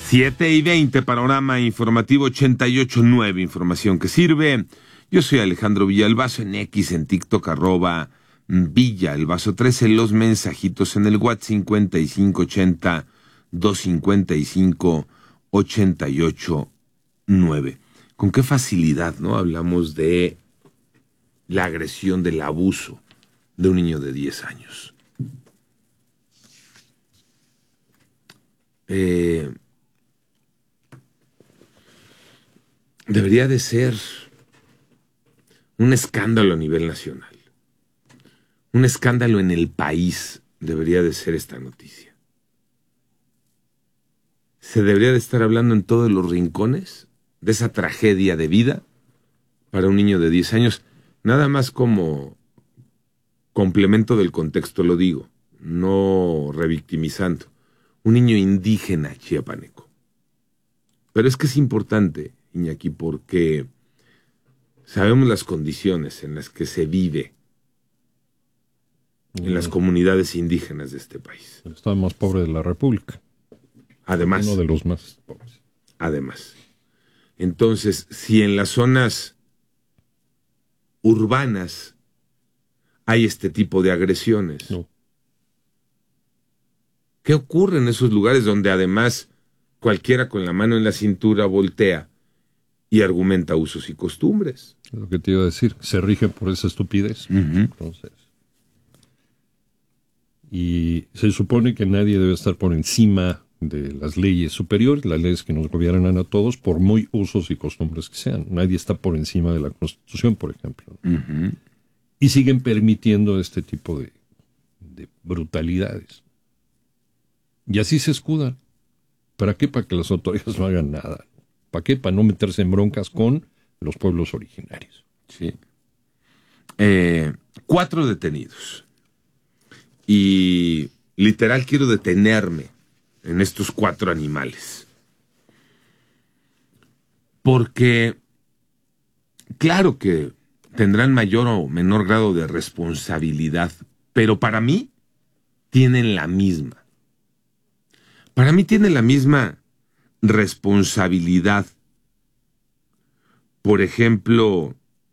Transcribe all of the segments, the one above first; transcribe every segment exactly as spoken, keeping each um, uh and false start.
siete y veinte, panorama informativo ochenta y ocho punto nueve, información que sirve. Yo soy Alejandro Villalbazo, en X, en TikTok, arroba Villalbazo trece, los mensajitos en el WhatsApp cincuenta y cinco ochenta, doscientos cincuenta y cinco, ochenta y ocho nueve. Con qué facilidad, ¿no? Hablamos de la agresión, del abuso de un niño de diez años. Eh, debería de ser un escándalo a nivel nacional. Un escándalo en el país debería de ser esta noticia. Se debería de estar hablando en todos los rincones de esa tragedia de vida para un niño de diez años, nada más como complemento del contexto lo digo, no revictimizando. Un niño indígena chiapaneco. Pero es que es importante, Iñaki, porque sabemos las condiciones en las que se vive en las comunidades indígenas de este país. El estado más pobre de la República. Además. Uno de los más pobres. Además. Entonces, si en las zonas urbanas hay este tipo de agresiones, No. ¿Qué ocurre en esos lugares donde además cualquiera con la mano en la cintura voltea y argumenta usos y costumbres? Es lo que te iba a decir. Se rigen por esa estupidez. Uh-huh. Entonces. Y se supone que nadie debe estar por encima de las leyes superiores, las leyes que nos gobiernan a todos, por muy usos y costumbres que sean. Nadie está por encima de la Constitución, por ejemplo. Uh-huh. Y siguen permitiendo este tipo de, de brutalidades. Y así se escudan. ¿Para qué? Para que las autoridades no hagan nada. ¿Para qué? Para no meterse en broncas con los pueblos originarios. Sí. Eh, cuatro detenidos. Y literal quiero detenerme en estos cuatro animales. Porque claro que tendrán mayor o menor grado de responsabilidad, pero para mí tienen la misma. Para mí tienen la misma responsabilidad. Por ejemplo,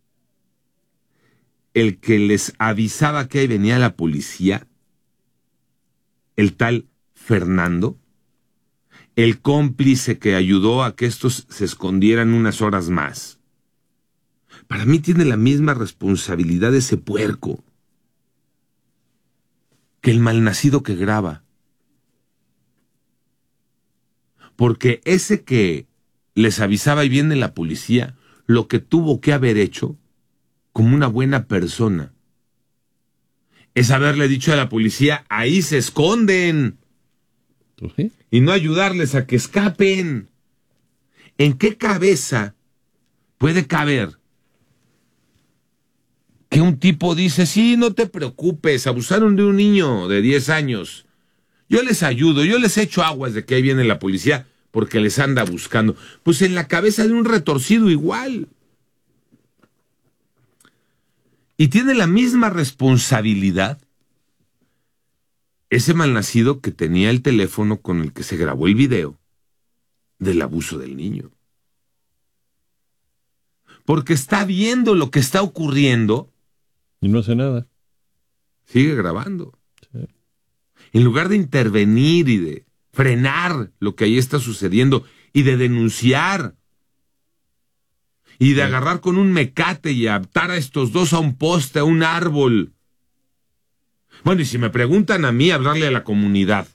el que les avisaba que ahí venía la policía, el tal Fernando, el cómplice que ayudó a que estos se escondieran unas horas más. Para mí tiene la misma responsabilidad ese puerco que el malnacido que graba. Porque ese que les avisaba y viene la policía, lo que tuvo que haber hecho, como una buena persona, es haberle dicho a la policía, ahí se esconden. ¿Sí? Y no ayudarles a que escapen. ¿En qué cabeza puede caber que un tipo dice, sí, no te preocupes, abusaron de un niño de diez años, yo les ayudo, yo les echo aguas de que ahí viene la policía porque les anda buscando? Pues en la cabeza de un retorcido igual. Y tiene la misma responsabilidad ese malnacido que tenía el teléfono con el que se grabó el video del abuso del niño. Porque está viendo lo que está ocurriendo. Y no hace nada. Sigue grabando. Sí. En lugar de intervenir y de frenar lo que ahí está sucediendo y de denunciar y de sí. agarrar con un mecate y atar a estos dos a un poste, a un árbol. Bueno, y si me preguntan a mí, hablarle a la comunidad.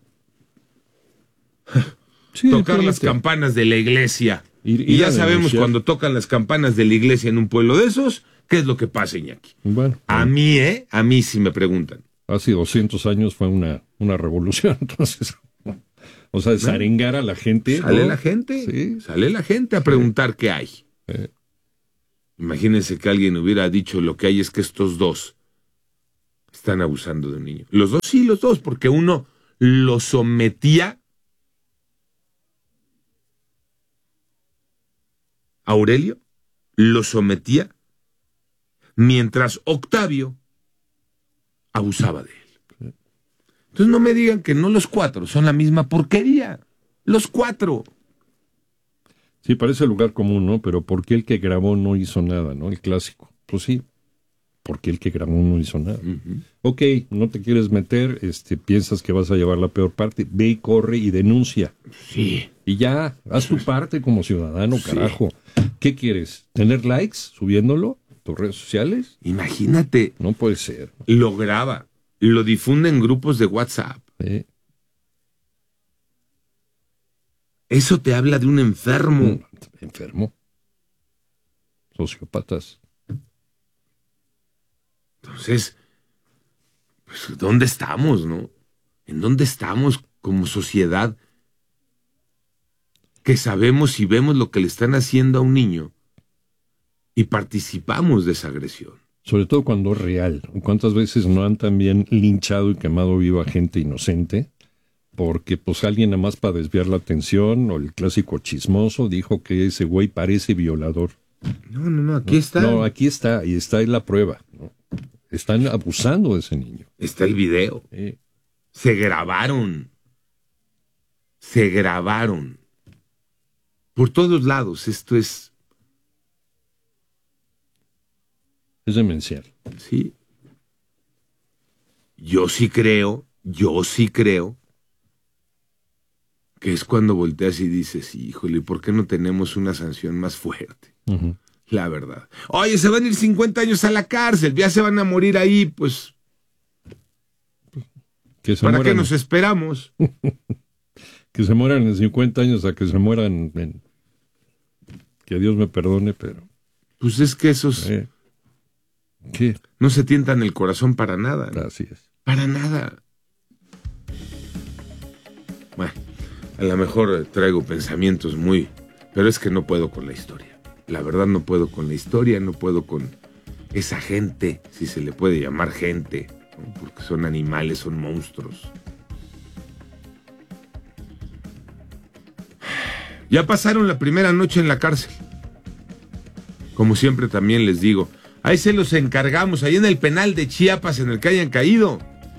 Sí, tocar las campanas de la iglesia. Ir, ir y ya sabemos denunciar. Cuando tocan las campanas de la iglesia en un pueblo de esos, ¿qué es lo que pasa, Iñaki? Bueno, a bueno. mí, ¿eh? A mí sí me preguntan. Hace doscientos años fue una, una revolución, entonces... O sea, desarengar a la gente. Sale ¿no? la gente, sí. sale la gente a preguntar sí. qué hay. Eh. Imagínense que alguien hubiera dicho lo que hay es que estos dos están abusando de un niño. Los dos, sí, los dos, porque uno lo sometía a Aurelio, lo sometía, mientras Octavio abusaba de él. Entonces no me digan que no los cuatro son la misma porquería. Los cuatro. Sí, parece lugar común, ¿no? Pero ¿por qué el que grabó no hizo nada, no? El clásico. Pues sí, porque el que grabó no hizo nada. Uh-huh. Ok, no te quieres meter, este, piensas que vas a llevar la peor parte, ve y corre y denuncia. Sí. Y ya, haz tu parte como ciudadano, carajo. Sí. ¿Qué quieres? ¿Tener likes subiéndolo a tus redes sociales? Imagínate. No puede ser. Lo graba, lo difunde en grupos de WhatsApp. Sí. Eso te habla de un enfermo. Enfermo. Sociópatas. Entonces, pues, ¿dónde estamos, no? ¿En dónde estamos como sociedad que sabemos y vemos lo que le están haciendo a un niño y participamos de esa agresión? Sobre todo cuando es real. ¿Cuántas veces no han también linchado y quemado viva a gente inocente? Porque pues alguien nada más para desviar la atención, o el clásico chismoso, dijo que ese güey parece violador. No, no, no, aquí no, está. No, aquí está, y está ahí la prueba, ¿no? Están abusando de ese niño. Está el video. Sí. Se grabaron. Se grabaron. Por todos lados. Esto es... Es demencial. Sí. Yo sí creo, yo sí creo que es cuando volteas y dices, híjole, ¿por qué no tenemos una sanción más fuerte? Uh-huh. La verdad. Oye, se van a ir cincuenta años a la cárcel, ya se van a morir ahí, pues... Que se ¿Para mueran... qué nos esperamos? Que se mueran en cincuenta años a que se mueran en... Que Dios me perdone, pero... Pues es que esos... Eh. ¿Qué? No se tientan el corazón para nada, ¿no? Así es. Para nada. Bueno, a lo mejor traigo pensamientos muy... Pero es que no puedo con la historia. La verdad no puedo con la historia, no puedo con esa gente, si se le puede llamar gente, ¿no? Porque son animales, son monstruos. Ya pasaron la primera noche en la cárcel. Como siempre también les digo, ahí se los encargamos, ahí en el penal de Chiapas en el que hayan caído.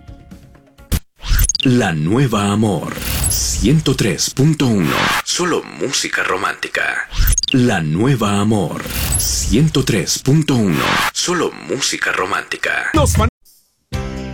La Nueva Amor, ciento tres punto uno. Solo música romántica. La Nueva Amor, ciento tres punto uno. Solo música romántica. Los